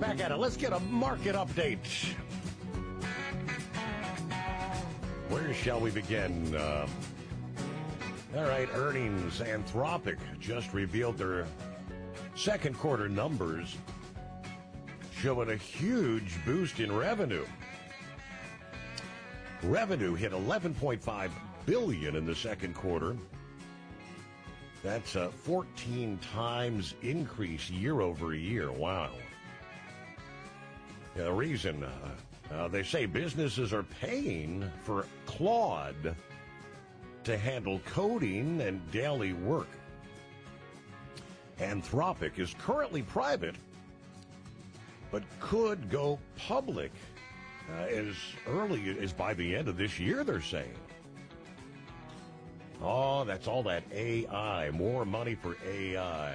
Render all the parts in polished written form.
Back at it. Let's get a market update. Where shall we begin? All right, earnings. Anthropic just revealed their second quarter numbers, showing a huge boost in revenue. Revenue hit $11.5 billion in the second quarter. That's a 14 times increase year over year. Wow. The reason, they say businesses are paying for Claude to handle coding and daily work. Anthropic is currently private, but could go public as early as by the end of this year, they're saying. Oh, that's all that AI. More money for AI.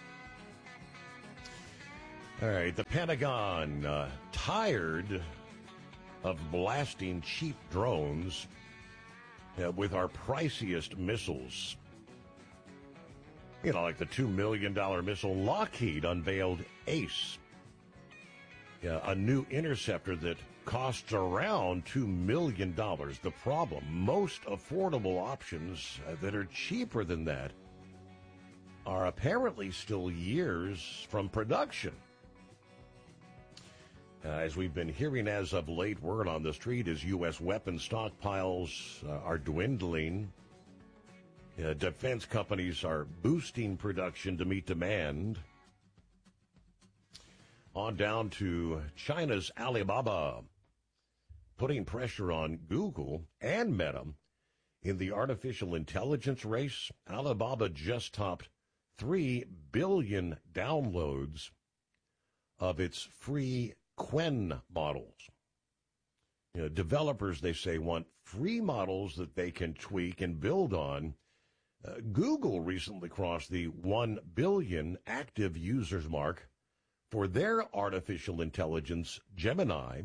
All right, the Pentagon, tired of blasting cheap drones with our priciest missiles. You know, like the $2 million missile. Lockheed unveiled ACE, a new interceptor that costs around $2 million. The problem, most affordable options that are cheaper than that are apparently still years from production. As we've been hearing as of late, word on the street is U.S. weapons stockpiles are dwindling. Defense companies are boosting production to meet demand. On down to China's Alibaba, putting pressure on Google and Meta in the artificial intelligence race. Alibaba just topped 3 billion downloads of its free Qwen models. You know, developers, they say, want free models that they can tweak and build on. Google recently crossed the 1 billion active users mark for their artificial intelligence, Gemini.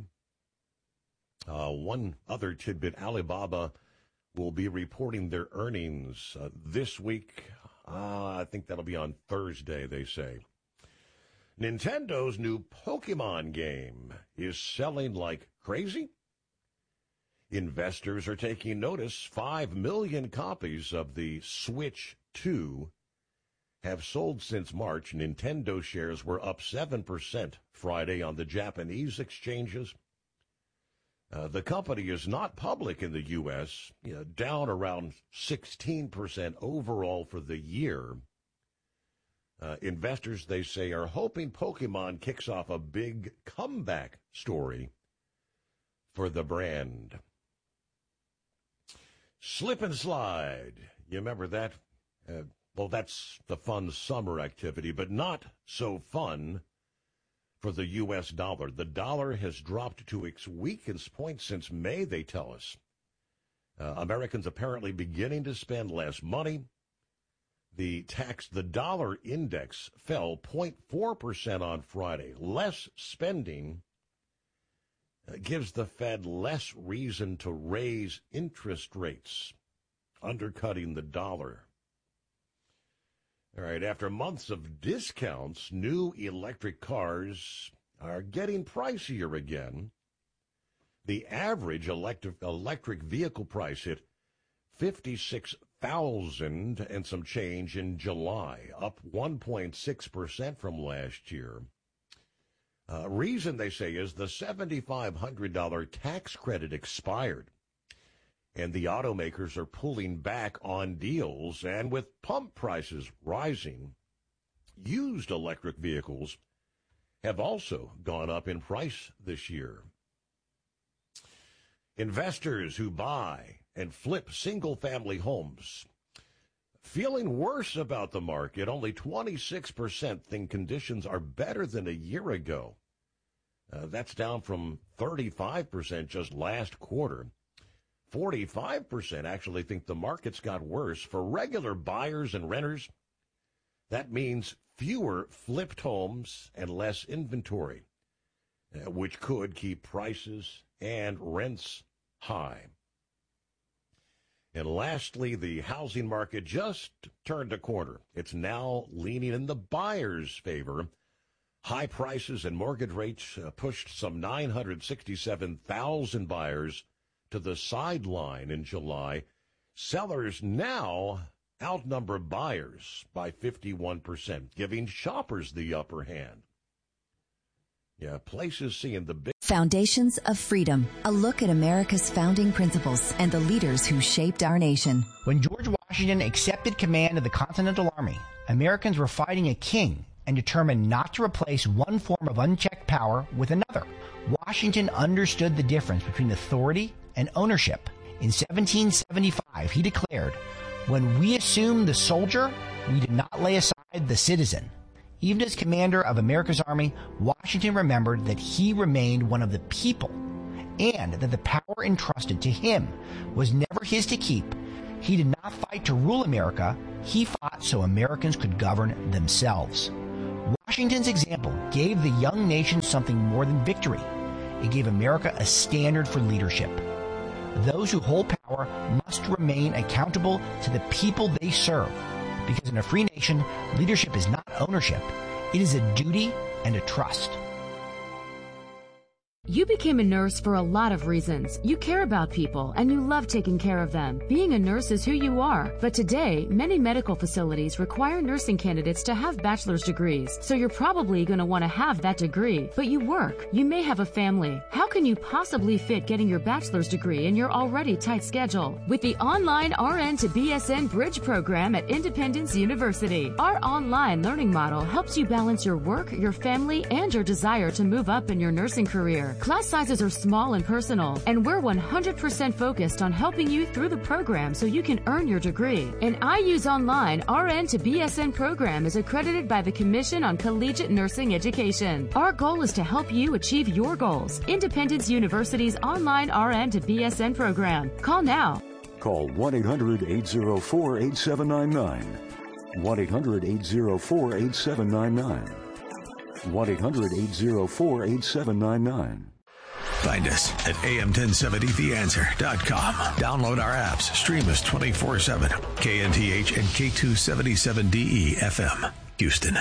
One other tidbit, Alibaba will be reporting their earnings this week. I think that'll be on Thursday, they say. Nintendo's new Pokemon game is selling like crazy. Investors are taking notice. 5 million copies of the Switch 2 have sold since March. Nintendo shares were up 7% Friday on the Japanese exchanges. The company is not public in the U.S., down around 16% overall for the year. Investors, they say, are hoping Pokemon kicks off a big comeback story for the brand. Slip and slide. You remember that? Well, that's the fun summer activity, but not so fun for the U.S. dollar. The dollar has dropped to its weakest point since May, they tell us. Americans apparently beginning to spend less money. The dollar index fell 0.4% on Friday. Less spending gives the Fed less reason to raise interest rates, undercutting the dollar. All right, after months of discounts, new electric cars are getting pricier again. The average electric vehicle price hit $56,000 and some change in July, up 1.6% from last year. Reason, they say, is the $7,500 tax credit expired, and the automakers are pulling back on deals. And with pump prices rising, used electric vehicles have also gone up in price this year. Investors who buy and flip single-family homes feeling worse about the market. Only 26% think conditions are better than a year ago. That's down from 35% just last quarter. 45% actually think the market's got worse. For regular buyers and renters, that means fewer flipped homes and less inventory, which could keep prices and rents high. And lastly, the housing market just turned a corner. It's now leaning in the buyer's favor. High prices and mortgage rates pushed some 967,000 buyers to the sideline in July. Sellers now outnumber buyers by 51%, giving shoppers the upper hand. Yeah, places seeing the big... Foundations of Freedom, a look at America's founding principles and the leaders who shaped our nation. When George Washington accepted command of the Continental Army, Americans were fighting a king and determined not to replace one form of unchecked power with another. Washington understood the difference between authority and ownership. In 1775, he declared, "When we assumed the soldier, we did not lay aside the citizen." Even as commander of America's army, Washington remembered that he remained one of the people and that the power entrusted to him was never his to keep. He did not fight to rule America. He fought so Americans could govern themselves. Washington's example gave the young nation something more than victory. It gave America a standard for leadership. Those who hold power must remain accountable to the people they serve. Because in a free nation, leadership is not ownership. It is a duty and a trust. You became a nurse for a lot of reasons. You care about people and you love taking care of them. Being a nurse is who you are. But today, many medical facilities require nursing candidates to have bachelor's degrees. So you're probably going to want to have that degree. But you work. You may have a family. How can you possibly fit getting your bachelor's degree in your already tight schedule? With the online RN to BSN Bridge program at Independence University, our online learning model helps you balance your work, your family, and your desire to move up in your nursing career. Class sizes are small and personal, and we're 100% focused on helping you through the program so you can earn your degree. An IU's online RN to BSN program is accredited by the Commission on Collegiate Nursing Education. Our goal is to help you achieve your goals. Independence University's online RN to BSN program. Call now. Call 1-800-804-8799. 1-800-804-8799. 1-800-804-8799. Find us at am1070theanswer.com. Download our apps. Stream us 24/7. KNTH and K277DE FM, Houston.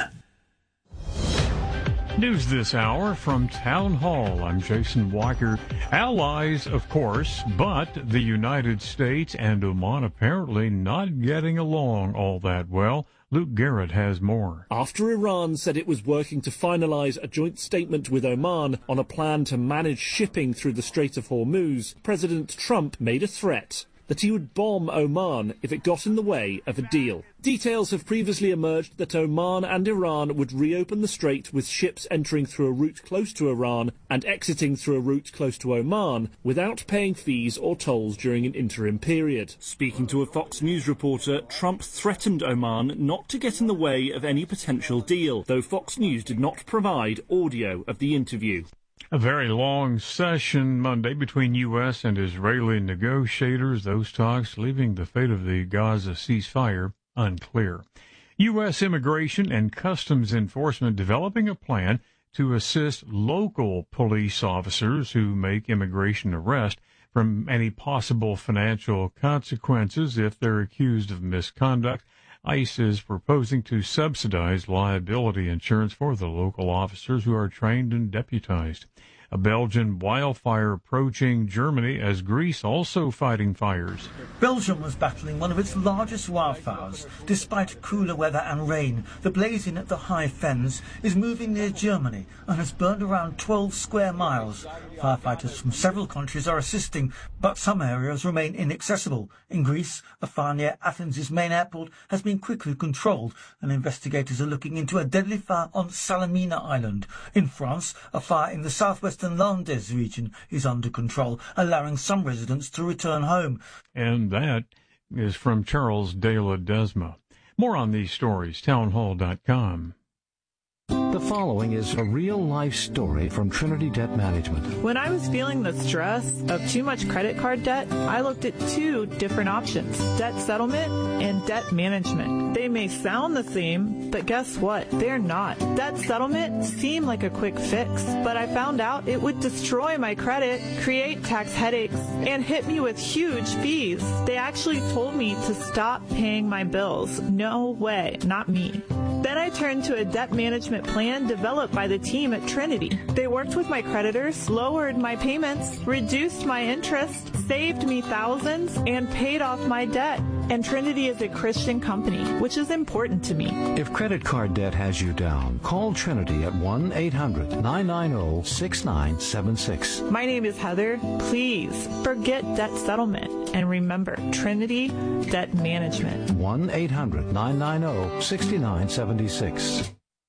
News this hour from Town Hall. I'm Jason Walker. Allies, of course, but the United States and Oman apparently not getting along all that well. Luke Garrett has more. After Iran said it was working to finalize a joint statement with Oman on a plan to manage shipping through the Strait of Hormuz, President Trump made a threat that he would bomb Oman if it got in the way of a deal. Details have previously emerged that Oman and Iran would reopen the strait with ships entering through a route close to Iran and exiting through a route close to Oman without paying fees or tolls during an interim period. Speaking to a Fox News reporter, Trump threatened Oman not to get in the way of any potential deal, though Fox News did not provide audio of the interview. A very long session Monday between U.S. and Israeli negotiators, those talks leaving the fate of the Gaza ceasefire unclear. U.S. Immigration and Customs Enforcement developing a plan to assist local police officers who make immigration arrests from any possible financial consequences if they're accused of misconduct. ICE is proposing to subsidize liability insurance for the local officers who are trained and deputized. A Belgian wildfire approaching Germany as Greece also fighting fires. Belgium was battling one of its largest wildfires. Despite cooler weather and rain, the blazing at the High Fens is moving near Germany and has burned around 12 square miles. Firefighters from several countries are assisting, but some areas remain inaccessible. In Greece, a fire near Athens' main airport has been quickly controlled, and investigators are looking into a deadly fire on Salamina Island. In France, a fire in the southwestern Landes region is under control, allowing some residents to return home. And that is from Charles de Ledesma. More on these stories, townhall.com. The following is a real-life story from Trinity Debt Management. When I was feeling the stress of too much credit card debt, I looked at two different options: debt settlement and debt management. They may sound the same, but guess what? They're not. Debt settlement seemed like a quick fix, but I found out it would destroy my credit, create tax headaches, and hit me with huge fees. They actually told me to stop paying my bills. No way, not me. Then I turned to a debt management plan developed by the team at Trinity. They worked with my creditors, lowered my payments, reduced my interest, saved me thousands, and paid off my debt. And Trinity is a Christian company, which is important to me. If credit card debt has you down, call Trinity at 1-800-990-6976. My name is Heather. Please forget debt settlement and remember Trinity Debt Management. 1-800-990-6976.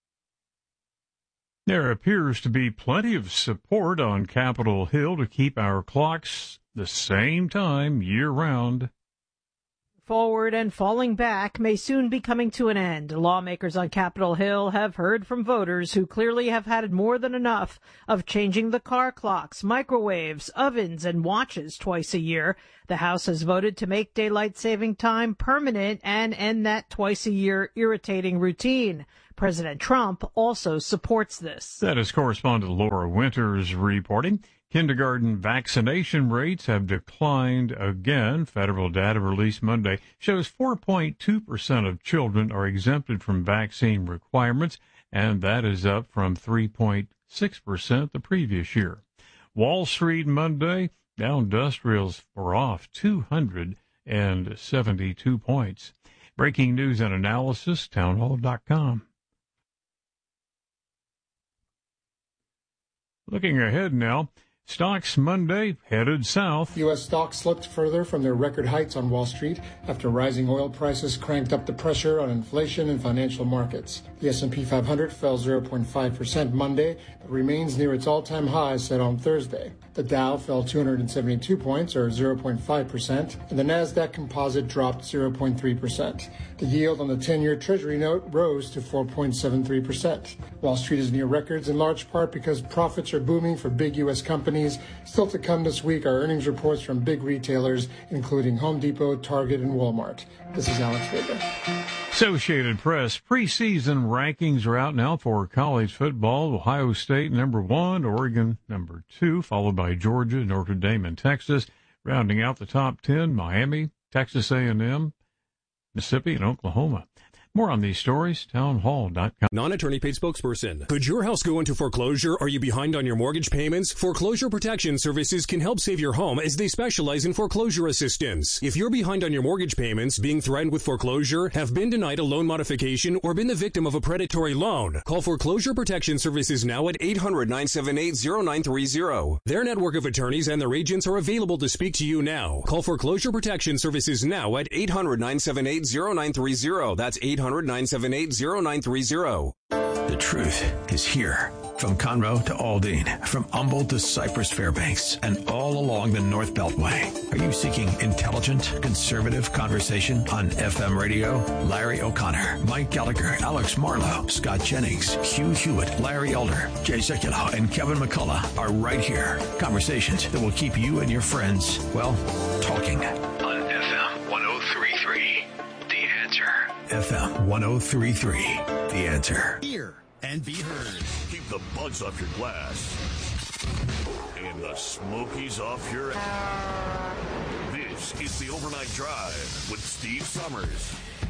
There appears to be plenty of support on Capitol Hill to keep our clocks the same time year-round. Forward and falling back may soon be coming to an end. Lawmakers on Capitol Hill have heard from voters who clearly have had more than enough of changing the car clocks, microwaves, ovens, and watches twice a year. The House has voted to make daylight saving time permanent and end that twice-a-year irritating routine. President Trump also supports this. That is correspondent Laura Winters reporting. Kindergarten vaccination rates have declined again. Federal data released Monday shows 4.2% of children are exempted from vaccine requirements, and that is up from 3.6% the previous year. Wall Street Monday, Dow Industrials were off 272 points. Breaking news and analysis, townhall.com. Looking ahead now, stocks Monday headed south. U.S. stocks slipped further from their record heights on Wall Street after rising oil prices cranked up the pressure on inflation and financial markets. The S&P 500 fell 0.5% Monday, but remains near its all-time high set on Thursday. The Dow fell 272 points, or 0.5%, and the Nasdaq Composite dropped 0.3%. The yield on the 10-year Treasury note rose to 4.73%. Wall Street is near records in large part because profits are booming for big U.S. companies. Still to come this week are earnings reports from big retailers, including Home Depot, Target, and Walmart. This is Alex Vega. Associated Press preseason rankings are out now for college football. Ohio State number 1, Oregon number 2, followed by Georgia, Notre Dame, and Texas. Rounding out the top 10, Miami, Texas A&M, Mississippi, and Oklahoma. More on these stories, townhall.com. Non-attorney paid spokesperson. Could your house go into foreclosure? Are you behind on your mortgage payments? Foreclosure Protection Services can help save your home as they specialize in foreclosure assistance. If you're behind on your mortgage payments, being threatened with foreclosure, have been denied a loan modification, or been the victim of a predatory loan, call Foreclosure Protection Services now at 800-978-0930. Their network of attorneys and their agents are available to speak to you now. Call Foreclosure Protection Services now at 800-978-0930. That's 800-978-0930. The truth is here. From Conroe to Aldine, from Humboldt to Cypress Fairbanks, and all along the North Beltway. Are you seeking intelligent, conservative conversation on FM radio? Larry O'Connor, Mike Gallagher, Alex Marlowe, Scott Jennings, Hugh Hewitt, Larry Elder, Jay Sekulow, and Kevin McCullough are right here. Conversations that will keep you and your friends, well, talking. On FM 103.3, The Answer. FM 103.3, The Answer. Hear and be heard. Keep the bugs off your glass and the smokies off your ass. This is the Overnight Drive with Steve Summers.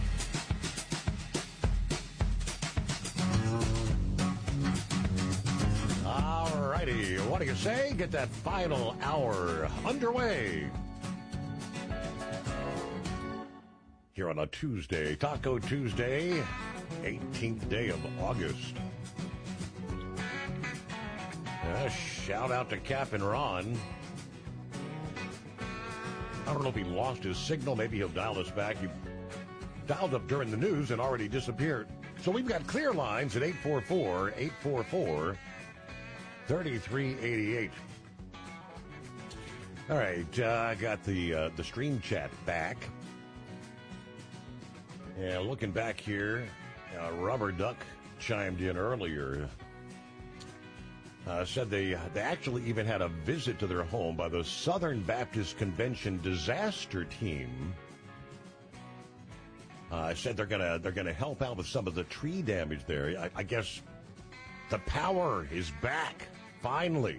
All righty, what do you say? Get that final hour underway. Here on a Tuesday, Taco Tuesday, 18th day of August. Shout out to Cap and Ron. I don't know if he lost his signal. Maybe he'll dial us back. He dialed up during the news and already disappeared. So we've got clear lines at 844-844-3388. All right, I got the stream chat back. Yeah, looking back here, Rubber Duck chimed in earlier. Said they actually even had a visit to their home by the Southern Baptist Convention disaster team. Said they're gonna help out with some of the tree damage there. I guess the power is back finally.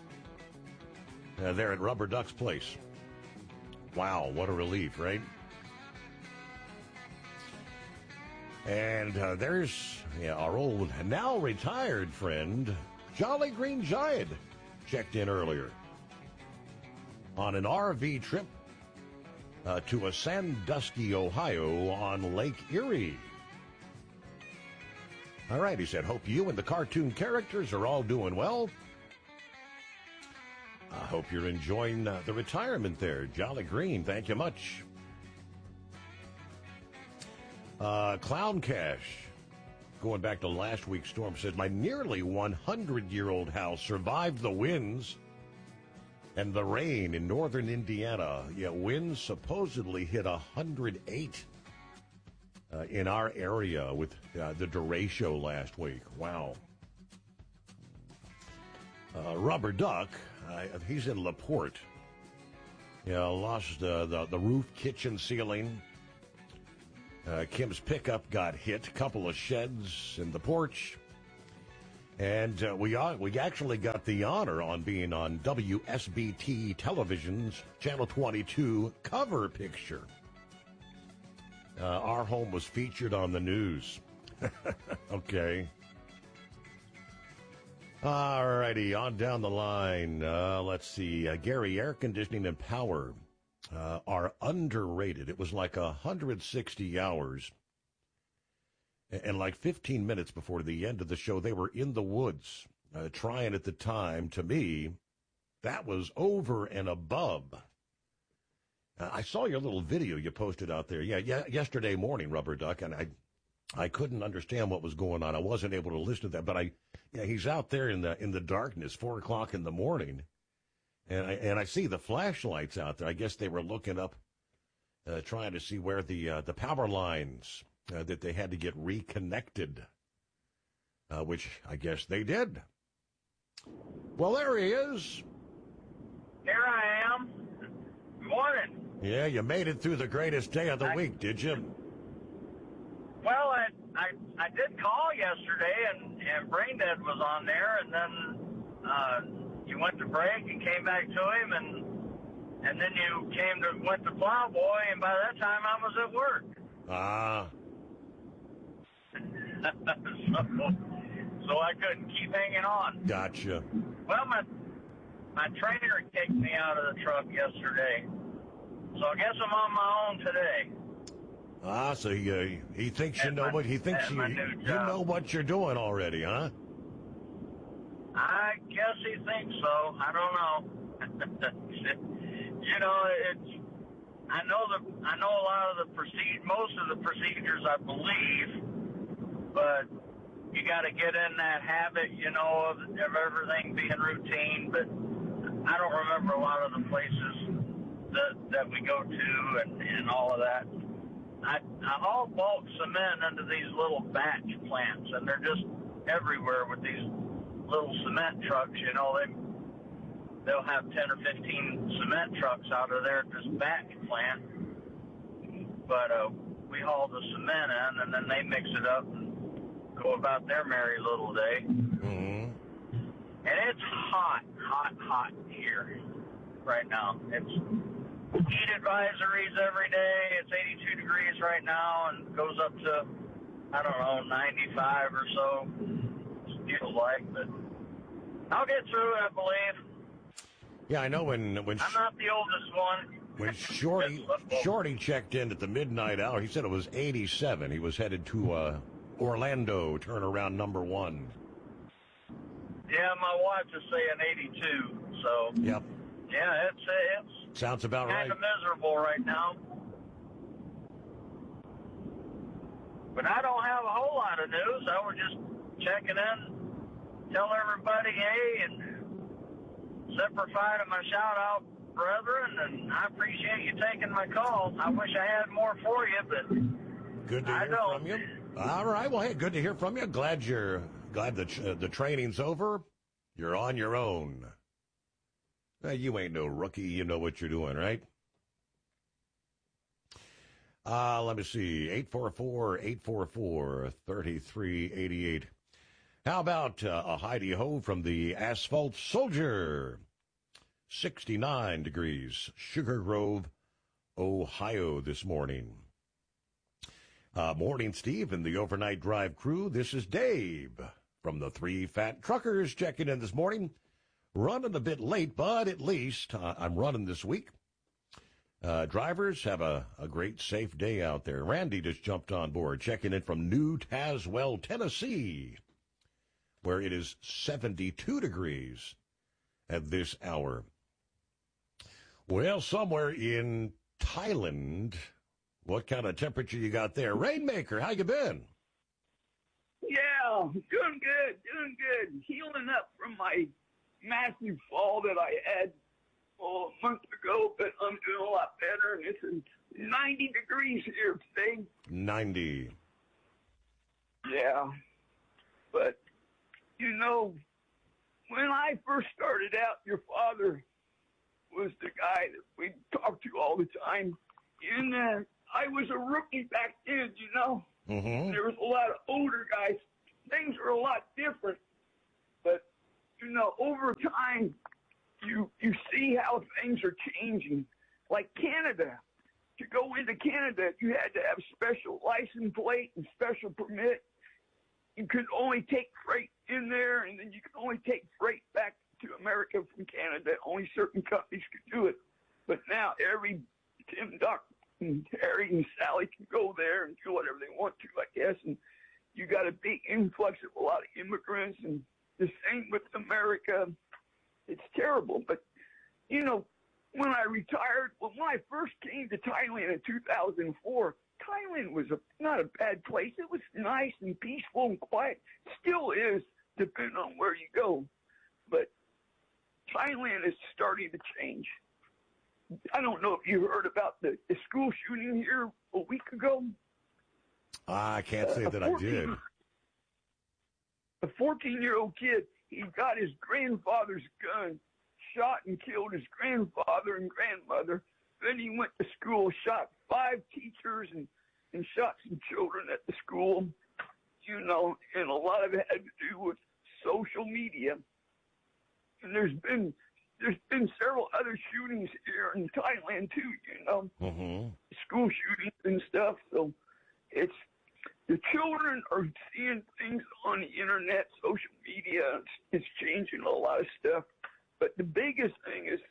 There at Rubber Duck's place. Wow, what a relief, right? And there's our old, now retired friend, Jolly Green Giant, checked in earlier on an RV trip to a Sandusky, Ohio on Lake Erie. All right, he said, hope you and the cartoon characters are all doing well. I hope you're enjoying the retirement there, Jolly Green. Thank you much. Clown Cash, going back to last week's storm, says, my nearly 100-year-old house survived the winds and the rain in northern Indiana. Yeah, winds supposedly hit 108 in our area with the derecho last week. Wow. Rubber Duck, he's in LaPorte. Yeah, lost the roof, kitchen ceiling. Kim's pickup got hit, a couple of sheds in the porch. And we actually got the honor on being on WSBT Television's Channel 22 cover picture. Our home was featured on the news. Okay. All righty, on down the line. Let's see. Gary, air conditioning and power are underrated. It was like 160 hours. And like 15 minutes before the end of the show, they were in the woods trying at the time. To me, that was over and above. I saw your little video you posted out there. Yeah, yesterday morning, Rubber Duck, and I couldn't understand what was going on. I wasn't able to listen to that, but he's out there in the darkness, 4 o'clock in the morning, and I see the flashlights out there. I guess they were looking up, trying to see where the power lines that they had to get reconnected, which I guess they did. Well, there he is. Here I am. Good morning. Yeah, you made it through the greatest day of the week, did you? Well, I did call yesterday, and Braindead was on there, and then you went to break and came back to him, and then you went to Plowboy, and by that time I was at work. Ah. So I couldn't keep hanging on. Gotcha. Well, my trainer kicked me out of the truck yesterday, so I guess I'm on my own today. Ah, so he thinks you know what he thinks you know what you're doing already, huh? I guess he thinks so. I don't know. You know, I know a lot of most of the procedures, I believe, but you got to get in that habit, you know, of everything being routine. But I don't remember a lot of the places that we go to and all of that. I haul bulk cement into these little batch plants, and they're just everywhere with these little cement trucks. You know, they'll have 10 or 15 cement trucks out of there at this batch plant. But we haul the cement in, and then they mix it up and go about their merry little day. Mm-hmm. And it's hot here right now. It's heat advisories every day. It's 82 degrees right now and goes up to, I don't know, 95 or so. Feels like, but I'll get through it, I believe. Yeah, I know when I'm not the oldest one. When Shorty checked in at the midnight hour, he said it was 87. He was headed to Orlando, turnaround number 1. Yeah, my wife is saying 82, so. Yep. Yeah, it's sounds about right. Kind of miserable right now. But I don't have a whole lot of news. I was just checking in, tell everybody, hey, and Semper-Fi to my shout-out brethren, and I appreciate you taking my call. I wish I had more for you, but good to hear from you. All right, well, hey, good to hear from you. Glad the training's over. You're on your own. You ain't no rookie. You know what you're doing, right? Let me see. 844-844-3388. How about a Heidi-ho from the Asphalt Soldier? 69 degrees. Sugar Grove, Ohio this morning. Morning, Steve, and the overnight drive crew. This is Dave from the Three Fat Truckers checking in this morning. Running a bit late, but at least I'm running this week. Drivers, have a great, safe day out there. Randy just jumped on board, checking in from New Tazewell, Tennessee, where it is 72 degrees at this hour. Well, somewhere in Thailand, what kind of temperature you got there? Rainmaker, how you been? Yeah, doing good. Healing up from my massive fall that I had a month ago, but I'm doing a lot better, and it's 90 degrees here today. 90. Yeah, but, you know, when I first started out, your father was the guy that we talked to all the time, and I was a rookie back then, you know. Mm-hmm. There was a lot of older guys. Things were a lot different, but, you know, over time, you see how things are changing. Like Canada, to go into Canada, you had to have special license plate and special permit. You could only take freight in there, and then you could only take freight back to America from Canada. Only certain companies could do it. But now every Tim, Doc, and Harry and Sally can go there and do whatever they want to, I guess. And you got a big influx of a lot of immigrants, and the same with America. It's terrible. But, you know, when I retired, when I first came to Thailand in 2004, Thailand was not a bad place. It was nice and peaceful and quiet. Still is, depending on where you go. But Thailand is starting to change. I don't know if you heard about the school shooting here a week ago. I can't say that I did. A 14-year-old kid, he got his grandfather's gun, shot and killed his grandfather and grandmother. Then he went to school, shot 5 teachers and shot some children at the school, you know, and a lot of it had to do with social media. And there's been several other shootings here in Thailand too, you know, school shootings and stuff. So it's, the children are seeing things on the internet, social media. It's changing a lot of stuff. But the biggest thing is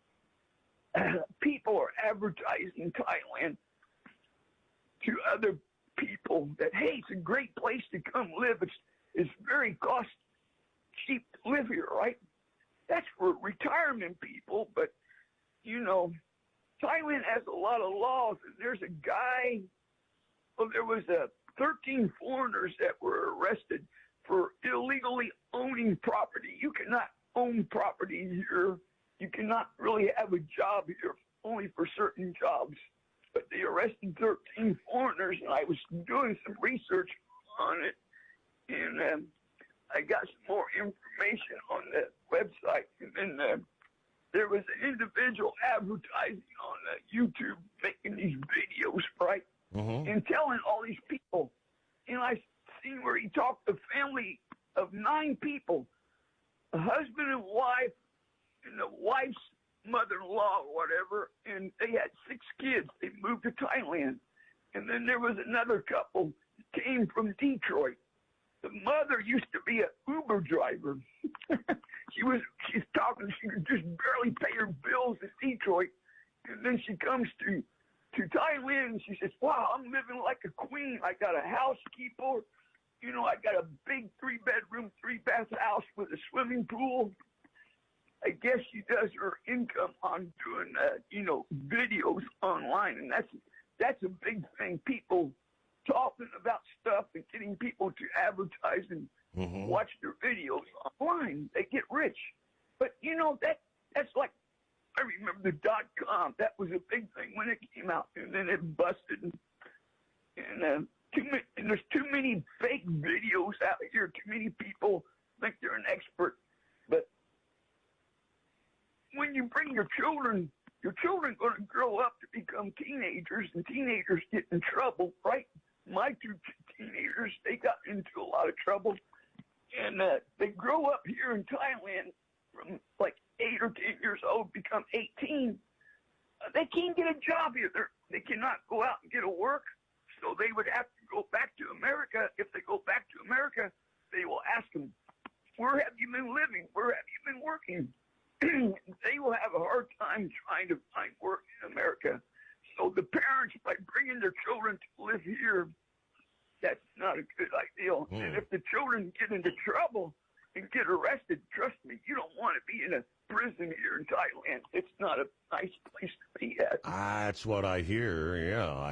people are advertising Thailand to other people that, hey, it's a great place to come live. It's very cost cheap to live here, right? That's for retirement people, but, you know, Thailand has a lot of laws, and there's a guy, there was 13 foreigners that were arrested for illegally owning property. You cannot own property here. You cannot really have a job here, only for certain jobs. But they arrested 13 foreigners, and I was doing some research on it, and I got some more information on the website. And then there was an individual advertising on YouTube making these videos, right? And telling all these people. And I seen where he talked to a family of 9 people, a husband and wife, and the wife's mother-in-law or whatever, and they had 6 kids. They moved to Thailand. And then there was another couple that came from Detroit. The mother used to be an Uber driver. She's talking, she could just barely pay her bills in Detroit. And then she comes to Thailand, and she says, wow, I'm living like a queen. I got a housekeeper. You know, I got a big 3-bedroom, 3-bath house with a swimming pool. I guess she does her income on doing, you know, videos online. And that's a big thing. People talking about stuff and getting people to advertise and watch their videos online. They get rich. But, you know, that's like, I remember the .com. That was a big thing when it came out, and then it busted. And there's too many fake videos out here. Too many people think they're an expert. But when you bring your children going to grow up to become teenagers, and teenagers get in trouble, right? My 2 teenagers, they got into a lot of trouble, and they grow up here in Thailand from like 8 or 10 years old, become 18. They can't get a job here. They cannot go out and get a work. So they would have to go back to America. If they go back to America, they will ask them, where have you been living? Where have you been working? They will have a hard time trying to find work in America. So the parents, by bringing their children to live here, that's not a good idea. And if the children get into trouble and get arrested, trust me, you don't want to be in a prison here in Thailand. It's not a nice place to be at. That's what I hear, yeah.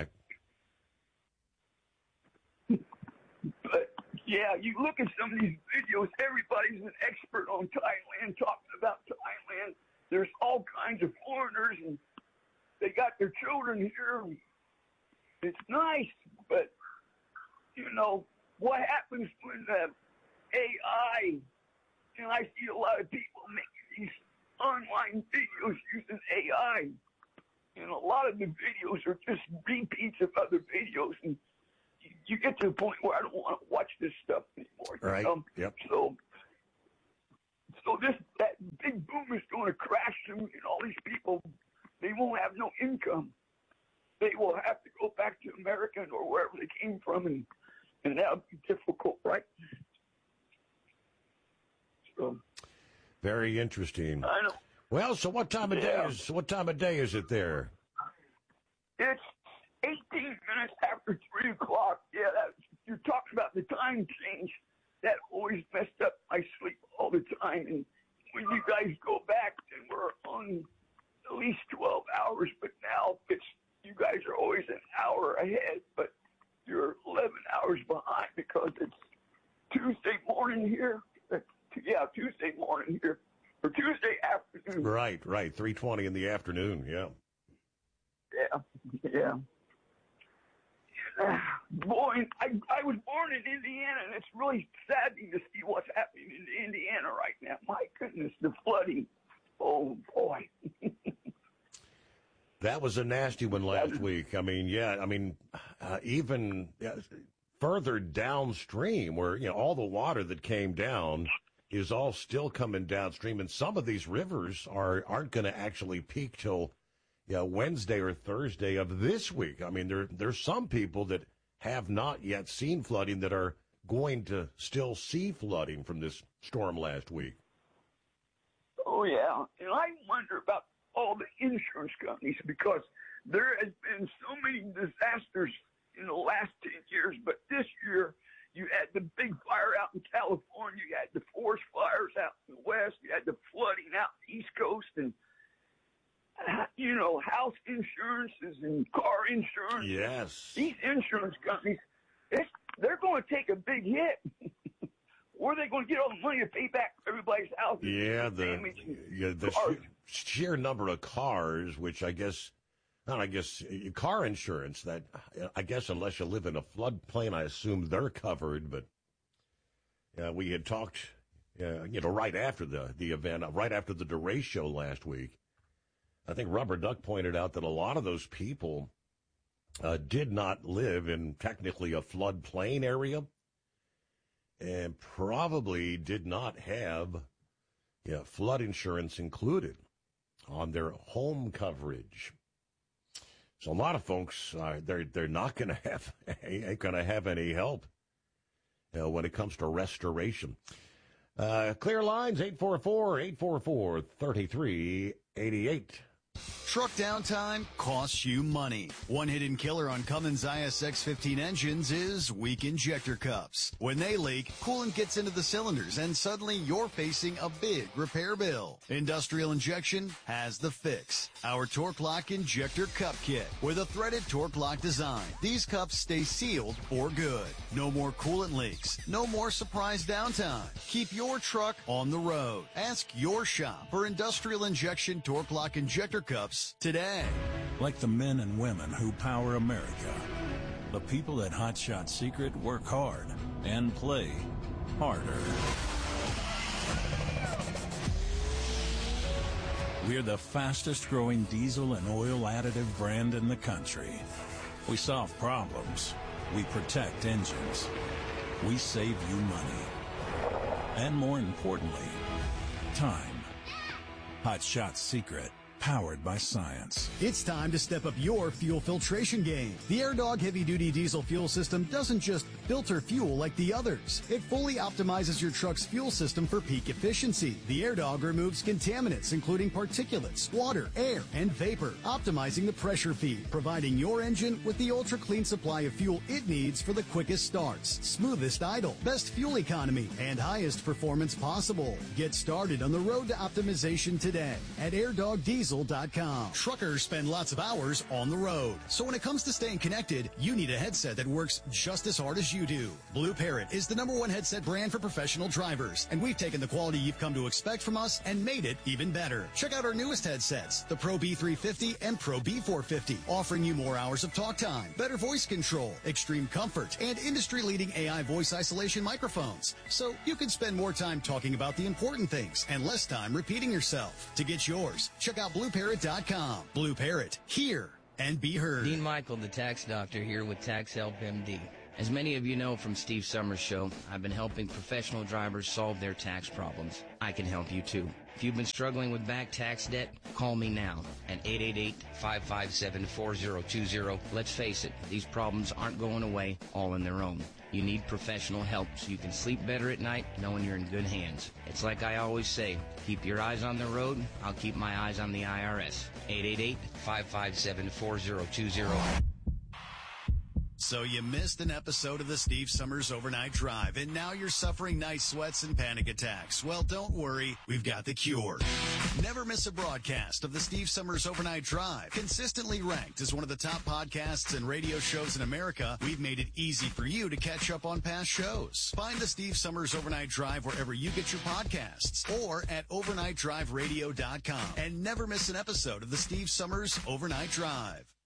But, yeah, you look at some of these videos, everybody's an expert on Thailand, talking about Thailand. There's all kinds of foreigners, and they got their children here. It's nice, but, you know, what happens when AI, and I see a lot of people making these online videos using AI, and a lot of the videos are just repeats of other videos, and you get to the point where I don't want to watch this stuff anymore. Right. Yep. So that big boom is going to crash them, and all these people, they won't have no income. They will have to go back to America or wherever they came from, and that'll be difficult, right? So, very interesting. I know. Well, so what time of day is it there? It's 18 minutes after 3 o'clock. Yeah, you're talking about the time change. That always messed up my sleep all the time. And when you guys go back, then we're on at least 12 hours. But now you guys are always an hour ahead, but you're 11 hours behind because it's Tuesday morning here. Yeah, Tuesday morning here. Or Tuesday afternoon. Right, 3:20 in the afternoon, yeah. Yeah. Boy, I was born in Indiana, and it's really saddening to see what's happening in Indiana right now. My goodness, the flooding. Oh, boy. That was a nasty one last week. I mean, even further downstream where, all the water that came down is all still coming downstream, and some of these rivers aren't going to actually peak till Wednesday or Thursday of this week. I mean, there's some people that have not yet seen flooding that are going to still see flooding from this storm last week. Oh, yeah. And I wonder about all the insurance companies because there has been so many disasters in the last 10 years, but this year you had the big fire out in California, you had the forest fires out in the West, you had the flooding out in the East Coast, and house insurances and car insurance. Yes. These insurance companies, they're going to take a big hit. Where are they going to get all the money to pay back everybody's houses? Yeah, the sheer number of cars, which car insurance, that I guess unless you live in a floodplain, I assume they're covered. But we had talked, right after the event, right after the DeRay show last week. I think Rubber Duck pointed out that a lot of those people did not live in technically a floodplain area and probably did not have flood insurance included on their home coverage. So a lot of folks, they're not going to have any help when it comes to restoration. Clear lines, 844-844-3388. Truck downtime costs you money. One hidden killer on Cummins ISX-15 engines is weak injector cups. When they leak, coolant gets into the cylinders and suddenly you're facing a big repair bill. Industrial Injection has the fix. Our Torque Lock Injector Cup Kit with a threaded Torque Lock design. These cups stay sealed for good. No more coolant leaks. No more surprise downtime. Keep your truck on the road. Ask your shop for Industrial Injection Torque Lock Injector Cups today. Like the men and women who power America, the people at Hot Shot Secret work hard and play harder. We're the fastest growing diesel and oil additive brand in the country. We solve problems. We protect engines. We save you money. And more importantly, time. Hot Shot Secret. powered by science. It's time to step up your fuel filtration game. The AirDog heavy-duty diesel fuel system doesn't just filter fuel like the others. It fully optimizes your truck's fuel system for peak efficiency. The AirDog removes contaminants, including particulates, water, air, and vapor, optimizing the pressure feed, providing your engine with the ultra-clean supply of fuel it needs for the quickest starts, smoothest idle, best fuel economy, and highest performance possible. Get started on the road to optimization today at airdogdiesel.com. Truckers spend lots of hours on the road, so when it comes to staying connected, you need a headset that works just as hard as you do. Blue Parrot is the #1 headset brand for professional drivers, and we've taken the quality you've come to expect from us and made it even better. Check out our newest headsets, the Pro B350 and Pro B450, offering you more hours of talk time, better voice control, extreme comfort, and industry-leading AI voice isolation microphones, so you can spend more time talking about the important things and less time repeating yourself. To get yours, check out BlueParrot.com. Blue Parrot, hear and be heard. Dean Michael, the tax doctor, here with Tax Help MD. As many of you know from Steve Summers' show, I've been helping professional drivers solve their tax problems. I can help you too. If you've been struggling with back tax debt, call me now at 888-557-4020. Let's face it, these problems aren't going away all on their own. You need professional help so you can sleep better at night knowing you're in good hands. It's like I always say, keep your eyes on the road, I'll keep my eyes on the IRS. 888-557-4020. So you missed an episode of the Steve Summers Overnight Drive, and now you're suffering night sweats and panic attacks. Well, don't worry. We've got the cure. Never miss a broadcast of the Steve Summers Overnight Drive. Consistently ranked as one of the top podcasts and radio shows in America, we've made it easy for you to catch up on past shows. Find the Steve Summers Overnight Drive wherever you get your podcasts or at overnightdriveradio.com. And never miss an episode of the Steve Summers Overnight Drive.